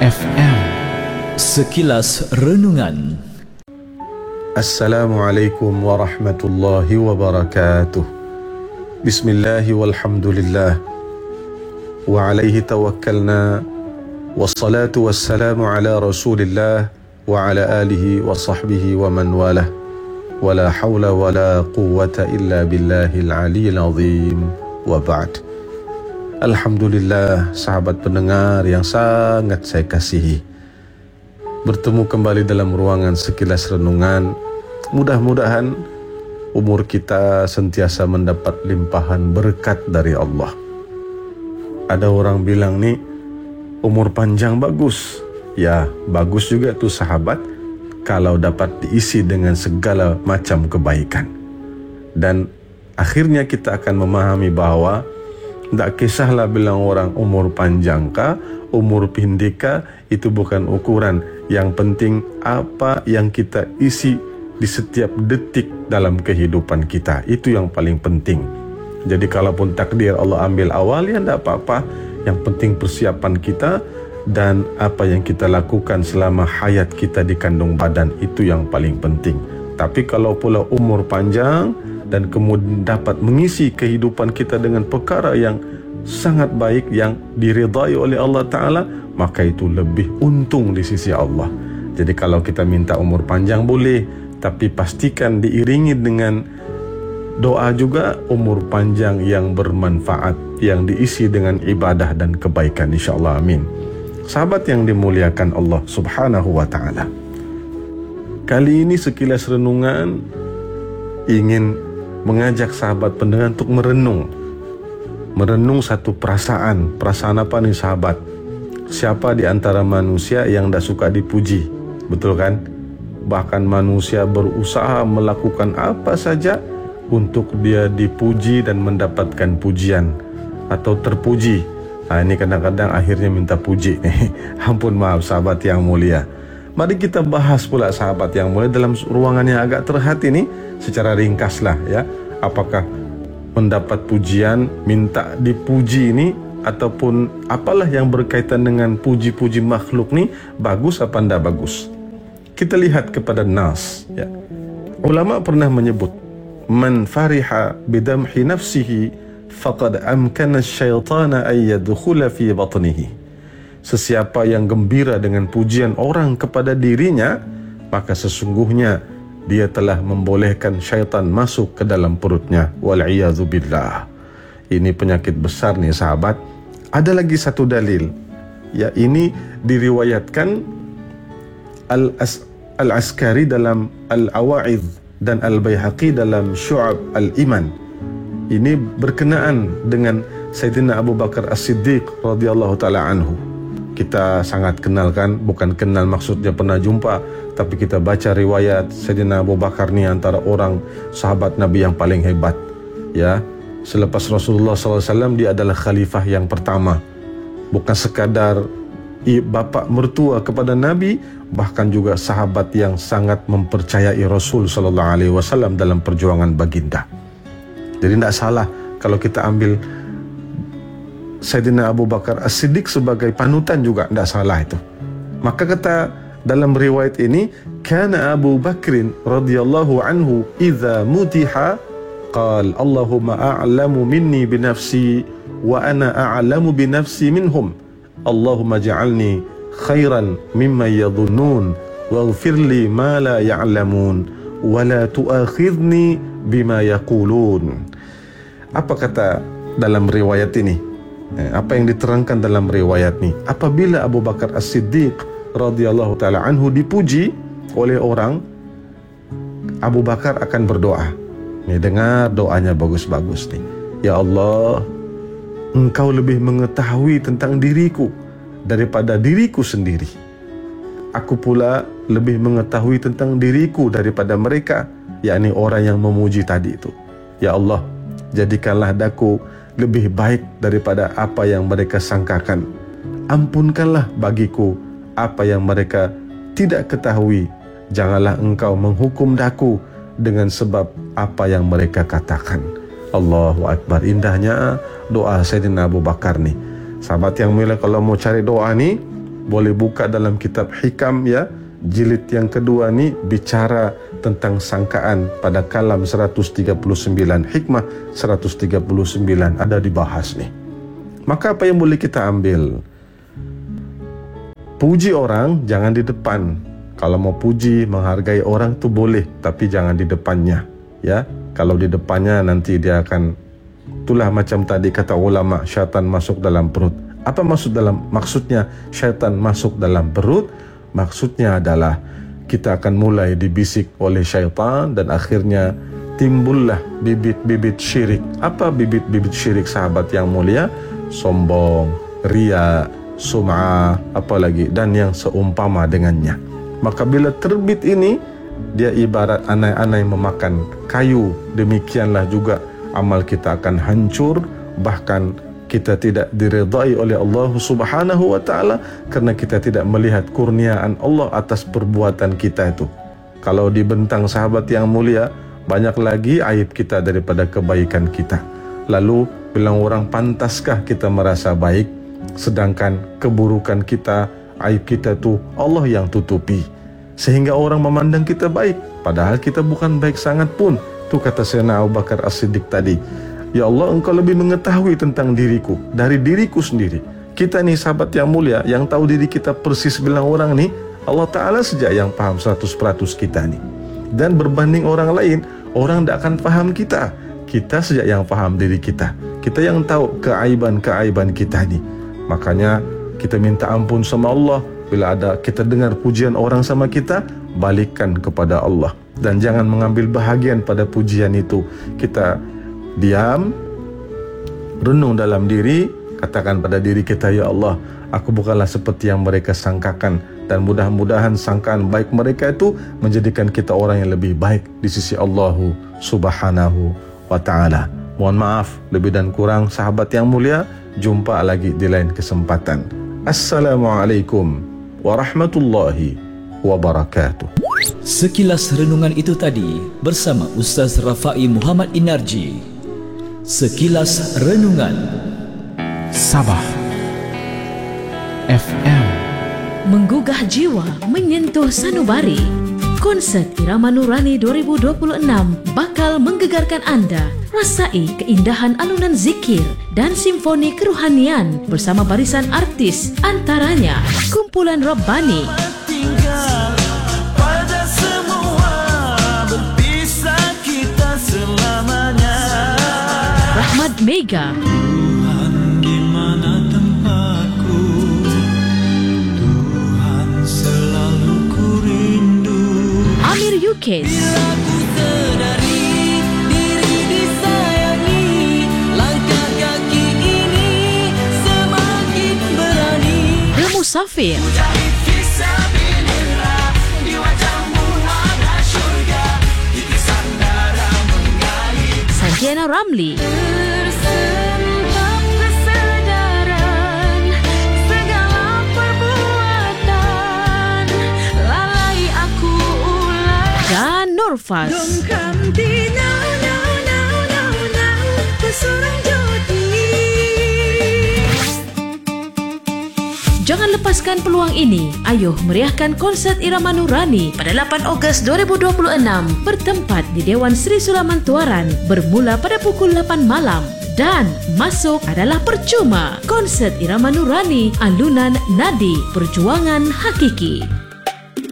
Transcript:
FM. Sekilas Renungan. Assalamualaikum warahmatullahi wabarakatuh. Bismillahi walhamdulillah wa alaihi tawakkalna, wassalatu wassalamu ala rasulillah wa ala alihi wa sahbihi wa man walah, wa la hawla wa la quwwata illa billahil aliyyil azim, wa ba'd. Alhamdulillah, sahabat pendengar yang sangat saya kasihi, bertemu kembali dalam ruangan Sekilas Renungan. Mudah-mudahan umur kita sentiasa mendapat limpahan berkat dari Allah. Ada orang bilang nih, umur panjang bagus. Ya, bagus juga tuh sahabat, kalau dapat diisi dengan segala macam kebaikan. Dan akhirnya kita akan memahami bahwa tidak kisahlah bilang orang umur panjang kah, umur pendek kah, itu bukan ukuran. Yang penting apa yang kita isi di setiap detik dalam kehidupan kita, itu yang paling penting. Jadi kalaupun takdir Allah ambil awal, ya tidak apa-apa. Yang penting persiapan kita dan apa yang kita lakukan selama hayat kita di kandung badan, itu yang paling penting. Tapi kalau pula umur panjang dan kemudian dapat mengisi kehidupan kita dengan perkara yang sangat baik, yang diridai oleh Allah Ta'ala, maka itu lebih untung di sisi Allah. Jadi kalau kita minta umur panjang boleh, tapi pastikan diiringi dengan doa juga umur panjang yang bermanfaat, yang diisi dengan ibadah dan kebaikan, insyaAllah, amin. Sahabat yang dimuliakan Allah Subhanahu wa Ta'ala, kali ini Sekilas Renungan ingin mengajak sahabat pendengar untuk merenung satu perasaan apa nih sahabat? Siapa di antara manusia yang tidak suka dipuji? Betul kan? Bahkan manusia berusaha melakukan apa saja untuk dia dipuji dan mendapatkan pujian atau terpuji. Nah, ini kadang-kadang akhirnya minta puji nih. Ampun, maaf sahabat yang mulia. Mari kita bahas pula sahabat yang mulia dalam ruangan yang agak terhati ini secara ringkaslah ya. Apakah mendapat pujian, minta dipuji ini, ataupun apalah yang berkaitan dengan puji-puji makhluk nih, bagus apa tidak bagus? Kita lihat kepada Nas ya. Ulama pernah menyebut, man fariha bidamhi nafsihi faqad amkana syaitana ay yadkhula fi batnihi. Sesiapa yang gembira dengan pujian orang kepada dirinya, maka sesungguhnya dia telah membolehkan syaitan masuk ke dalam perutnya. Wal'iyadzu billah. Ini penyakit besar nih sahabat. Ada lagi satu dalil. Ya, ini diriwayatkan Al-Askari dalam Al-Awa'idh dan Al-Baihaqi dalam Syu'ab Al-Iman. Ini berkenaan dengan Sayyidina Abu Bakar As-Siddiq radhiyallahu ta'ala anhu. Kita sangat kenal kan, bukan kenal maksudnya pernah jumpa, tapi kita baca riwayat Sayyidina Abu Bakar ni antara orang sahabat Nabi yang paling hebat ya. Selepas Rasulullah SAW, dia adalah khalifah yang pertama. Bukan sekadar bapa mertua kepada Nabi, bahkan juga sahabat yang sangat mempercayai Rasul SAW dalam perjuangan baginda. Jadi tidak salah kalau kita ambil Sayyidina Abu Bakar As-Siddiq sebagai panutan juga, tidak salah itu. Maka kata dalam riwayat ini, kana Abu Bakrin radhiyallahu anhu idza mutiha qal Allahumma a'lamu minni binafsi wa ana a'lamu binafsi minhum, Allahumma ja'alni khairan mimma yadhunnun waghfir li ma la ya'lamun wa la tu'akhidhni bima yaqulun. Apa kata dalam riwayat ini? Apa yang diterangkan dalam riwayat ini? Apabila Abu Bakar As-Siddiq radhiyallahu ta'ala anhu dipuji oleh orang, Abu Bakar akan berdoa. Nih, dengar doanya bagus-bagus nih. Ya Allah, Engkau lebih mengetahui tentang diriku daripada diriku sendiri. Aku pula lebih mengetahui tentang diriku daripada mereka, yakni orang yang memuji tadi itu. Ya Allah, jadikanlah daku lebih baik daripada apa yang mereka sangkakan. Ampunkanlah bagiku apa yang mereka tidak ketahui. Janganlah Engkau menghukum daku dengan sebab apa yang mereka katakan. Allahu Akbar. Indahnya doa Sayyidina Abu Bakar nih. Sahabat yang mulia, kalau mau cari doa nih, boleh buka dalam kitab Hikam ya, jilid yang kedua ni bicara tentang sangkaan pada kalam 139, hikmah 139 ada dibahas nih. Maka apa yang boleh kita ambil? Puji orang jangan di depan. Kalau mau puji, menghargai orang tu boleh, tapi jangan di depannya ya. Kalau di depannya nanti dia akan, itulah macam tadi kata ulama, syaitan masuk dalam perut. Apa maksudnya syaitan masuk dalam perut? Maksudnya adalah kita akan mulai dibisik oleh syaitan dan akhirnya timbullah bibit-bibit syirik. Apa bibit-bibit syirik sahabat yang mulia? Sombong, riya, sum'ah, apalagi dan yang seumpama dengannya. Maka bila terbit ini, dia ibarat anai-anai memakan kayu. Demikianlah juga amal kita akan hancur, bahkan kita tidak diridai oleh Allah Subhanahu wa taala karena kita tidak melihat kurniaan Allah atas perbuatan kita itu. Kalau dibentang sahabat yang mulia, banyak lagi aib kita daripada kebaikan kita. Lalu bilang orang, pantaskah kita merasa baik sedangkan keburukan kita, aib kita tu Allah yang tutupi sehingga orang memandang kita baik padahal kita bukan baik sangat pun. Tu kata Sayyidina Abu Bakar As-Siddiq tadi, ya Allah, engkau lebih mengetahui tentang diriku dari diriku sendiri. Kita ni sahabat yang mulia, yang tahu diri kita persis bilang orang ni, Allah Ta'ala saja yang paham 100% kita ni. Dan berbanding orang lain, orang tak akan faham kita. Kita saja yang faham diri kita. Kita yang tahu keaiban-keaiban kita ni. Makanya kita minta ampun sama Allah. Bila ada kita dengar pujian orang sama kita, balikkan kepada Allah. Dan jangan mengambil bahagian pada pujian itu. Kita diam, renung dalam diri, katakan pada diri kita, ya Allah, aku bukanlah seperti yang mereka sangkakan, dan mudah-mudahan sangkaan baik mereka itu menjadikan kita orang yang lebih baik di sisi Allah Subhanahu wa ta'ala. Mohon maaf lebih dan kurang sahabat yang mulia. Jumpa lagi di lain kesempatan. Assalamualaikum warahmatullahi wabarakatuh. Sekilas renungan itu tadi bersama Ustaz Rafai Muhammad Inarji. Sekilas renungan Sabah FM, menggugah jiwa, menyentuh sanubari. Konsert Irama Nurani 2026 bakal menggegarkan Anda. Rasai keindahan alunan zikir dan simfoni kerohanian bersama barisan artis, antaranya Kumpulan Rabbani, Rahmat Mega, Tuhan di mana tempatku, Tuhan selalu ku rindu. Amir Yukes, Bila ku sedari diri disayangi, langkah kaki ini semakin berani. The Musafir, Mujahid fisabilillah, di wajahmu ada syurga, titisan darah mengalir. Sanjana Ramli, Tersentak kesadaran, segala perbuatan lalai aku ulang. dan Nurfaz. Dongkam di now, pesorang jodi. Jangan lepaskan peluang ini. Ayuh meriahkan konsert Irama Nurani pada 8 Ogos 2026 bertempat di Dewan Sri Sulaman Tuaran bermula pada pukul 8 malam. Dan masuk adalah percuma. Konsert Irama Nurani, alunan nadi, perjuangan hakiki.